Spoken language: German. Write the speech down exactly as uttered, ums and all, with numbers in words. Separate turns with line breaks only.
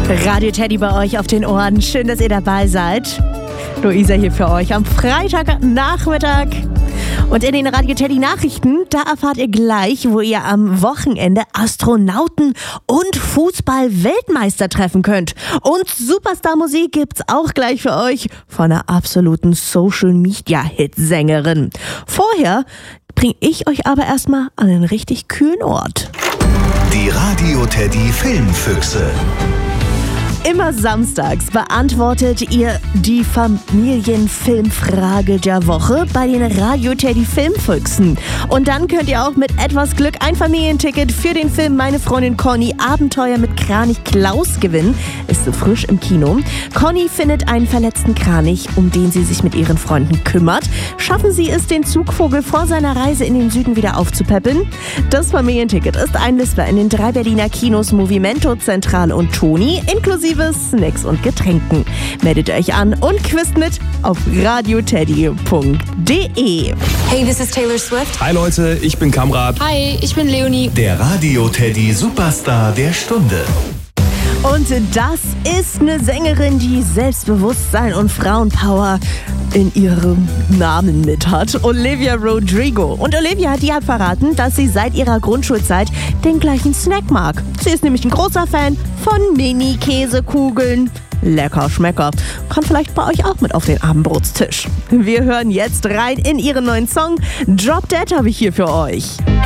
Radio Teddy bei euch auf den Ohren. Schön, dass ihr dabei seid. Luisa hier für euch am Freitagnachmittag. Und in den Radio Teddy Nachrichten, da erfahrt ihr gleich, wo ihr am Wochenende Astronauten und Fußball-Weltmeister treffen könnt. Und Superstar-Musik gibt's auch gleich für euch von einer absoluten Social-Media-Hitsängerin. Vorher bringe ich euch aber erstmal an einen richtig kühlen Ort.
Die Radio Teddy Filmfüchse.
Immer samstags beantwortet ihr die Familienfilmfrage der Woche bei den Radio Teddy Filmfüchsen. Und dann könnt ihr auch mit etwas Glück ein Familienticket für den Film Meine Freundin Conny Abenteuer mit Kranich Klaus gewinnen. Ist so frisch im Kino. Conny findet einen verletzten Kranich, um den sie sich mit ihren Freunden kümmert. Schaffen sie es, den Zugvogel vor seiner Reise in den Süden wieder aufzupäppeln? Das Familienticket ist einlösbar in den drei Berliner Kinos Movimento, Zentral und Toni, inklusive Snacks und Getränken. Meldet euch an und quizt mit auf radioteddy punkt de.
Hey, this is Taylor Swift.
Hi Leute, ich bin Kamrat.
Hi, ich bin Leonie.
Der Radio Teddy Superstar der Stunde.
Und das ist eine Sängerin, die Selbstbewusstsein und Frauenpower in ihrem Namen mit hat. Olivia Rodrigo. Und Olivia, die hat verraten, dass sie seit ihrer Grundschulzeit den gleichen Snack mag. Sie ist nämlich ein großer Fan von Mini-Käsekugeln. Lecker Schmecker. Kann vielleicht bei euch auch mit auf den Abendbrotstisch. Wir hören jetzt rein in ihren neuen Song. Drop Dead habe ich hier für euch.